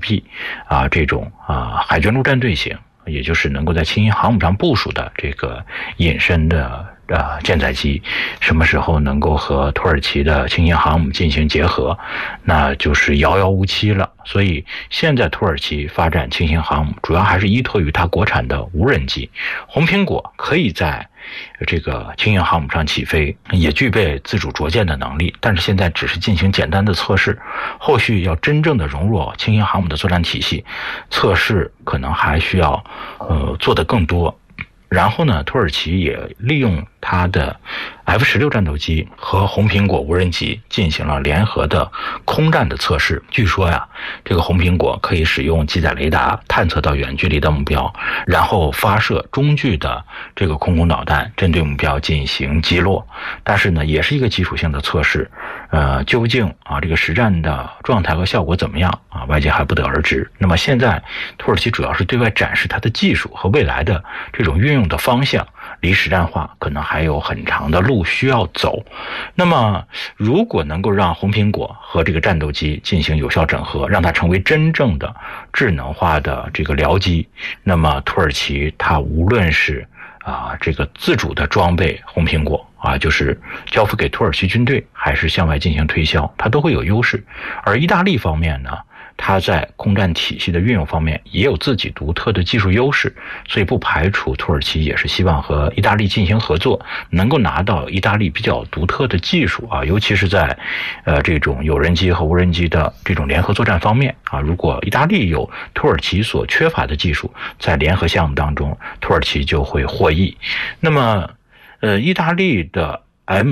MSRP 这种海军陆战队型，也就是能够在轻型航母上部署的这个隐身的舰载机，什么时候能够和土耳其的轻型航母进行结合，那就是遥遥无期了。所以现在土耳其发展轻型航母主要还是依托于它国产的无人机。红苹果可以在这个轻型航母上起飞，也具备自主着舰的能力，但是现在只是进行简单的测试，后续要真正的融入轻型航母的作战体系，测试可能还需要做得更多。然后呢，土耳其也利用它的 F-16战斗机和红苹果无人机进行了联合的空战的测试。据说呀，这个红苹果可以使用机载雷达探测到远距离的目标，然后发射中距的这个空导弹针对目标进行击落。但是呢，也是一个基础性的测试，究竟这个实战的状态和效果怎么样外界还不得而知。那么现在土耳其主要是对外展示它的技术和未来的这种运用的方向，离实战化可能还有很长的路需要走。那么如果能够让红苹果和这个战斗机进行有效整合，让它成为真正的智能化的这个僚机，那么土耳其它无论是这个自主的装备红苹果就是交付给土耳其军队，还是向外进行推销，它都会有优势。而意大利方面呢，它在空战体系的运用方面也有自己独特的技术优势，所以不排除土耳其也是希望和意大利进行合作，能够拿到意大利比较独特的技术尤其是在这种有人机和无人机的这种联合作战方面如果意大利有土耳其所缺乏的技术，在联合项目当中，土耳其就会获益。那么意大利的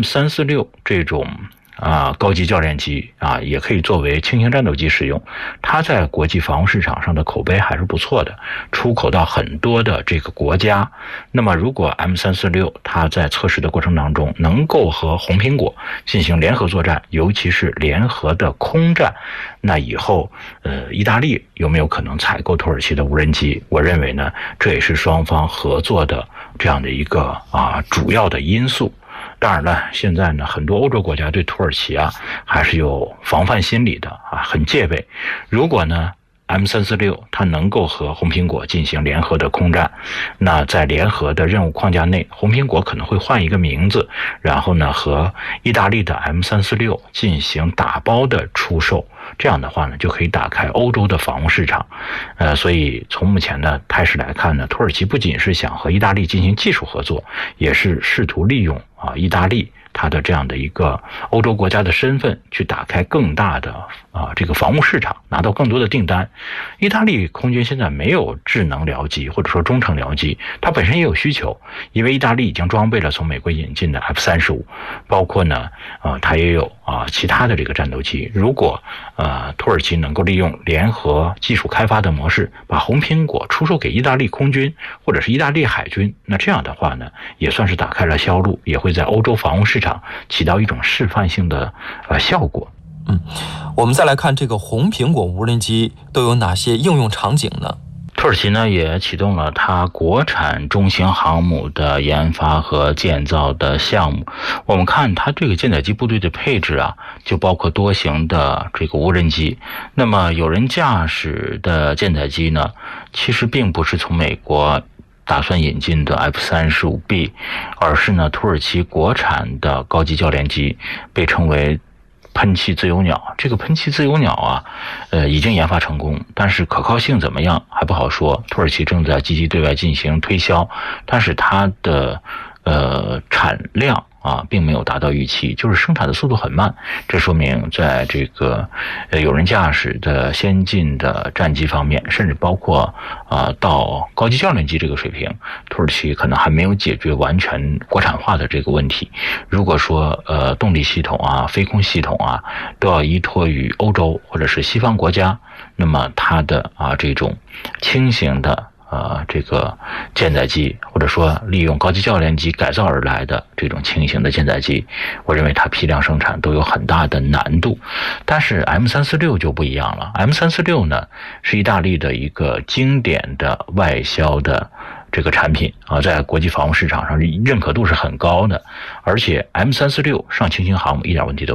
M346 这种高级教练机也可以作为轻型战斗机使用，它在国际防务市场上的口碑还是不错的，出口到很多的这个国家。那么如果 M346 它在测试的过程当中能够和红苹果进行联合作战，尤其是联合的空战，那以后意大利有没有可能采购土耳其的无人机？我认为呢，这也是双方合作的这样的一个主要的因素。当然了，现在呢，很多欧洲国家对土耳其还是有防范心理的很戒备。如果呢M346 它能够和红苹果进行联合的空战，那在联合的任务框架内，红苹果可能会换一个名字，然后呢和意大利的 M346 进行打包的出售，这样的话呢就可以打开欧洲的防务市场。所以从目前的态势来看呢，土耳其不仅是想和意大利进行技术合作，也是试图利用意大利它的这样的一个欧洲国家的身份，去打开更大的这个防务市场，拿到更多的订单。意大利空军现在没有智能僚机或者说中程僚机，它本身也有需求，因为意大利已经装备了从美国引进的 F-35，包括呢它也有其他的这个战斗机。如果土耳其能够利用联合技术开发的模式，把红苹果出售给意大利空军或者是意大利海军，那这样的话呢，也算是打开了销路，也会在欧洲防务市场起到一种示范性的效果。 我们再来看这个红苹果无人机都有哪些应用场景呢？ 土耳其呢也启动了它国产中型航母的研发和建造的项目。我们看它这个舰载机部队的配置就包括多型的这个无人机。那么有人驾驶的舰载机呢，其实并不是从美国打算引进的 F-35B， 而是呢土耳其国产的高级教练机，被称为喷气自由鸟。这个喷气自由鸟已经研发成功，但是可靠性怎么样还不好说。土耳其正在积极对外进行推销，但是它的产量并没有达到预期，就是生产的速度很慢。这说明在这个有人驾驶的先进的战机方面，甚至包括到高级教练机这个水平，土耳其可能还没有解决完全国产化的这个问题。如果说动力系统飞空系统都要依托于欧洲或者是西方国家，那么它的这种轻型的这个舰载机，或者说利用高级教练机改造而来的这种轻型的舰载机，我认为它批量生产都有很大的难度。但是 M346 就不一样了， M346 呢是意大利的一个经典的外销的这个产品在国际防务市场上认可度是很高的，而且 M346 上轻型航母一点问题都没有。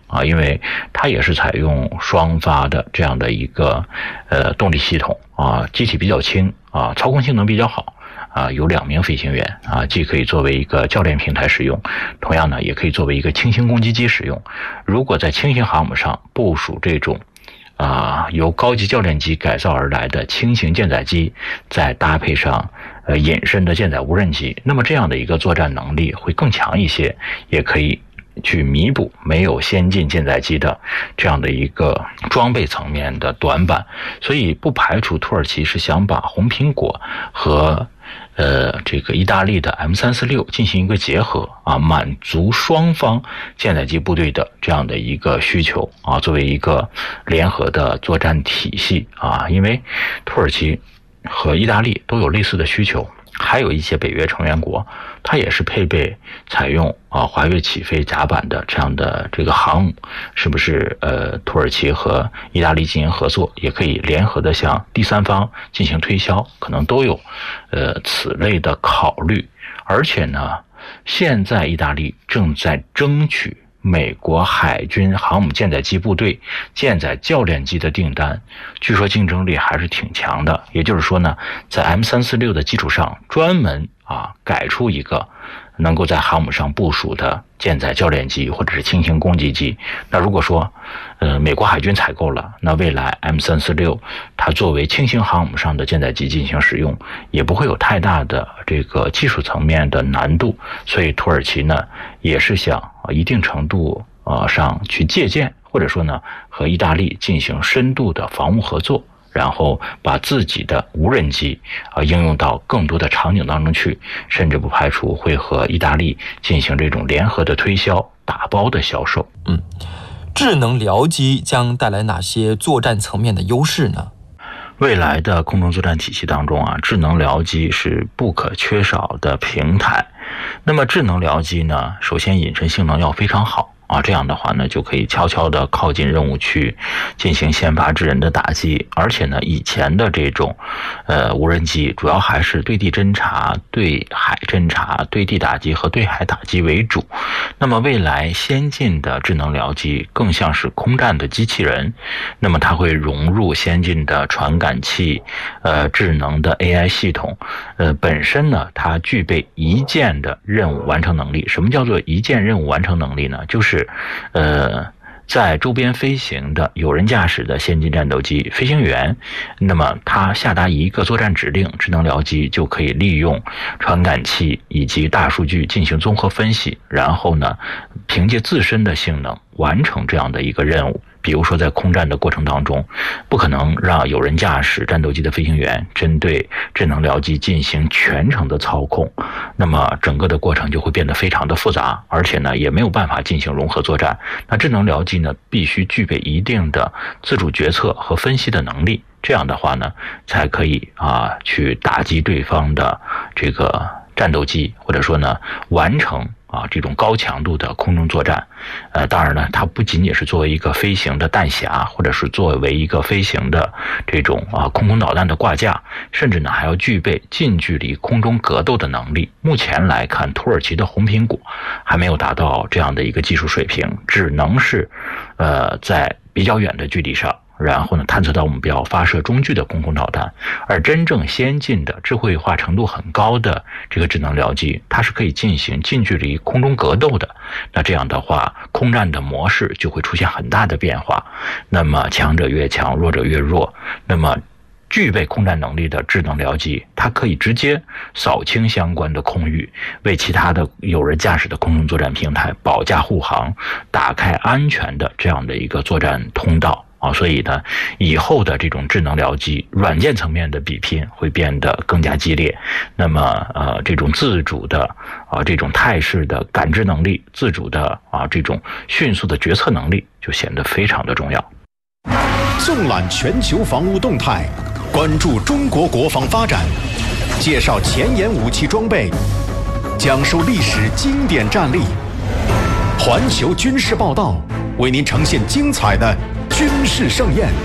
因为它也是采用双发的这样的一个动力系统机体比较轻操控性能比较好有2名飞行员既可以作为一个教练平台使用，同样呢也可以作为一个轻型攻击机使用。如果在轻型航母上部署这种由高级教练机改造而来的轻型舰载机，再搭配上隐身的舰载无人机，那么这样的一个作战能力会更强一些，也可以去弥补没有先进舰载机的这样的一个装备层面的短板。所以不排除土耳其是想把红苹果和这个意大利的 M346 进行一个结合满足双方舰载机部队的这样的一个需求作为一个联合的作战体系因为土耳其和意大利都有类似的需求，还有一些北约成员国，它也是配备采用滑跃起飞甲板的这样的这个航母，是不是土耳其和意大利进行合作，也可以联合的向第三方进行推销，可能都有此类的考虑。而且呢，现在意大利正在争取美国海军航母舰载机部队舰载教练机的订单，据说竞争力还是挺强的。也就是说呢，在 M346 的基础上专门改出一个能够在航母上部署的舰载教练机或者是轻型攻击机。那如果说美国海军采购了，那未来 M346 它作为轻型航母上的舰载机进行使用，也不会有太大的这个技术层面的难度。所以土耳其呢也是想一定程度上去借鉴，或者说呢和意大利进行深度的防务合作，然后把自己的无人机应用到更多的场景当中去，甚至不排除会和意大利进行这种联合的推销、打包的销售。 智能僚机将带来哪些作战层面的优势呢？ 未来的空中作战体系当中智能僚机是不可缺少的平台。那么智能僚机呢，首先隐身性能要非常好这样的话呢，就可以悄悄的靠近任务区进行先发制人的打击。而且呢，以前的这种无人机主要还是对地侦察、对海侦察、对地打击和对海打击为主。那么未来先进的智能僚机更像是空战的机器人，那么它会融入先进的传感器、智能的 AI 系统。本身呢，它具备一键的任务完成能力。什么叫做一键任务完成能力呢？就是在周边飞行的有人驾驶的先进战斗机飞行员，那么他下达一个作战指令，智能僚机就可以利用传感器以及大数据进行综合分析，然后呢凭借自身的性能完成这样的一个任务。比如说在空战的过程当中，不可能让有人驾驶战斗机的飞行员针对智能僚机进行全程的操控，那么整个的过程就会变得非常的复杂，而且呢也没有办法进行融合作战。那智能僚机呢必须具备一定的自主决策和分析的能力，这样的话呢才可以去打击对方的这个战斗机，或者说呢完成这种高强度的空中作战。当然呢，它不仅仅是作为一个飞行的弹匣，或者是作为一个飞行的这种空空导弹的挂架，甚至呢还要具备近距离空中格斗的能力。目前来看，土耳其的红苹果还没有达到这样的一个技术水平，只能是在比较远的距离上，然后呢探测到目标发射中距的空导弹。而真正先进的智慧化程度很高的这个智能僚机，它是可以进行近距离空中格斗的。那这样的话，空战的模式就会出现很大的变化，那么强者越强，弱者越弱。那么具备空战能力的智能僚机，它可以直接扫清相关的空域，为其他的有人驾驶的空中作战平台保驾护航，打开安全的这样的一个作战通道。所以呢，以后的这种智能僚机软件层面的比拼会变得更加激烈。那么这种自主的这种态势的感知能力，自主的这种迅速的决策能力就显得非常的重要。 纵览全球防务动态，关注中国国防发展，介绍前沿武器装备，讲述历史经典战例。环球军事报道为您呈现精彩的军事盛宴。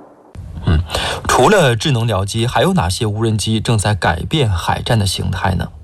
除了智能僚机，还有哪些无人机正在改变海战的形态呢？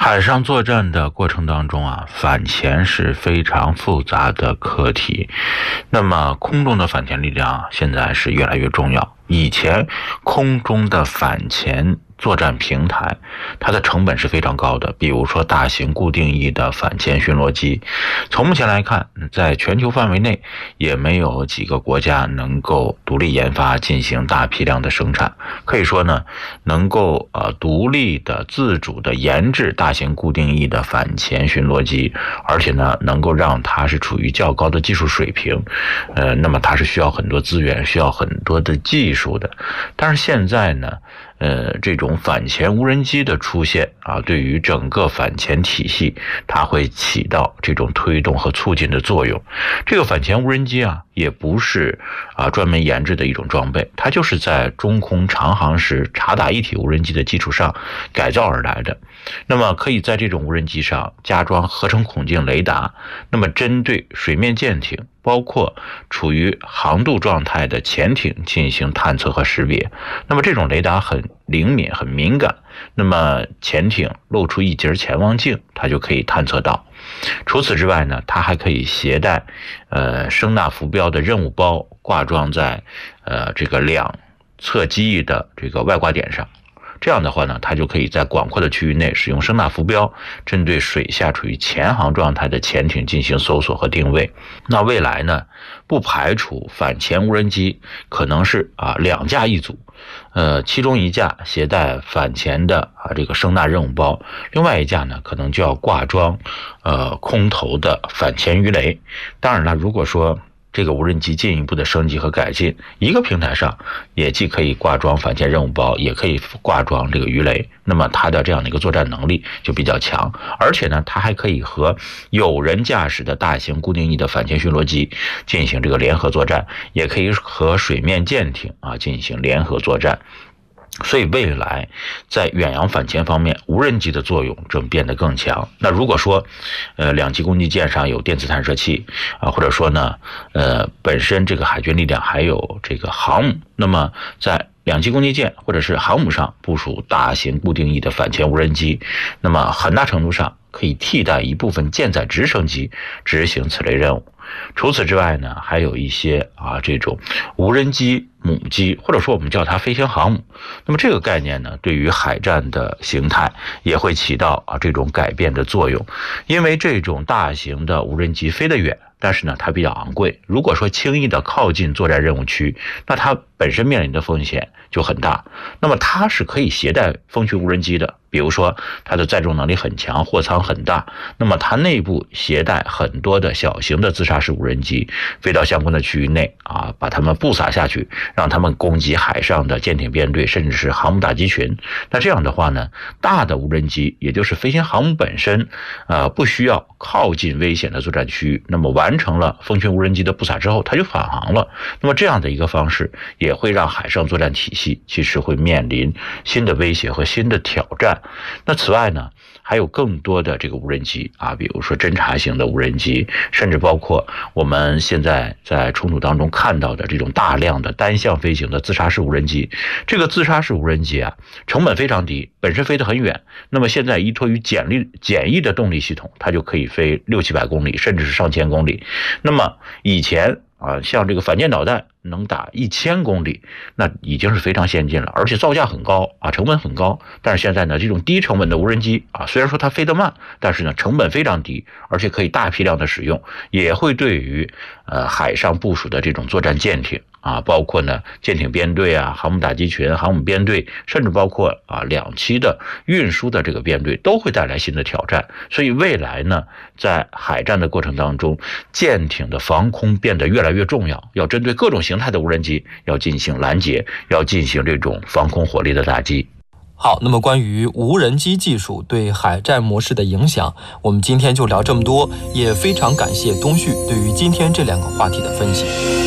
海上作战的过程当中啊，反潜是非常复杂的课题。那么空中的反潜力量现在是越来越重要。以前空中的反潜作战平台，它的成本是非常高的，比如说大型固定翼的反潜巡逻机。从目前来看，在全球范围内也没有几个国家能够独立研发进行大批量的生产。可以说呢，能够独立的自主的研制大型固定翼的反潜巡逻机，而且呢能够让它是处于较高的技术水平，那么它是需要很多资源，需要很多的技术的。但是现在呢这种反潜无人机的出现啊，对于整个反潜体系它会起到这种推动和促进的作用。这个反潜无人机啊，也不是专门研制的一种装备，它就是在中空长航时察打一体无人机的基础上改造而来的。那么可以在这种无人机上加装合成孔径雷达，那么针对水面舰艇包括处于航渡状态的潜艇进行探测和识别。那么这种雷达很灵敏很敏感，那么潜艇露出一节潜望镜，它就可以探测到。除此之外呢，它还可以携带声纳浮标的任务包，挂装在这个两侧机翼的这个外挂点上。这样的话呢，它就可以在广阔的区域内使用声纳浮标，针对水下处于潜航状态的潜艇进行搜索和定位。那未来呢，不排除反潜无人机可能是两架一组，其中一架携带反潜的这个声纳任务包，另外一架呢可能就要挂装空投的反潜鱼雷。当然了，如果说这个无人机进一步的升级和改进，一个平台上也既可以挂装反潜任务包，也可以挂装这个鱼雷，那么它的这样的一个作战能力就比较强。而且呢，它还可以和有人驾驶的大型固定翼的反潜巡逻机进行这个联合作战，也可以和水面舰艇进行联合作战。所以未来在远洋反潜方面，无人机的作用正变得更强。那如果说两栖攻击舰上有电磁探射器或者说呢本身这个海军力量还有这个航母，那么在两栖攻击舰或者是航母上部署大型固定翼的反潜无人机，那么很大程度上可以替代一部分舰载直升机执行此类任务。除此之外呢，还有一些这种无人机母机，或者说我们叫它飞行航母。那么这个概念呢，对于海战的形态也会起到这种改变的作用。因为这种大型的无人机飞得远，但是呢它比较昂贵，如果说轻易的靠近作战任务区，那它本身面临的风险就很大。那么它是可以携带风驱无人机的，比如说它的载重能力很强，货舱很大，那么它内部携带很多的小型的自杀式无人机，飞到相关的区域内把它们布撒下去，让他们攻击海上的舰艇编队甚至是航母打击群。那这样的话呢，大的无人机也就是飞行航母本身不需要靠近危险的作战区域，那么完成了风驱无人机的布撒之后，它就返航了。那么这样的一个方式也会让海上作战体系其实会面临新的威胁和新的挑战。那此外呢，还有更多的这个无人机比如说侦察型的无人机，甚至包括我们现在在冲突当中看到的这种大量的单向飞行的自杀式无人机。这个自杀式无人机成本非常低，本身飞得很远，那么现在依托于简易的动力系统，它就可以飞600-700公里，甚至是上千公里。那么以前像这个反舰导弹能打1000公里，那已经是非常先进了，而且造价很高成本很高。但是现在呢，这种低成本的无人机虽然说它飞得慢，但是呢成本非常低，而且可以大批量的使用，也会对于海上部署的这种作战舰艇包括呢舰艇编队航母打击群、航母编队，甚至包括两栖的运输的这个编队，都会带来新的挑战。所以未来呢，在海战的过程当中，舰艇的防空变得越来越重要，要针对各种形态的无人机要进行拦截，要进行这种防空火力的打击。 好，那么关于无人机技术对海战模式的影响，我们今天就聊这么多，也非常感谢东旭对于今天这2个话题的分析。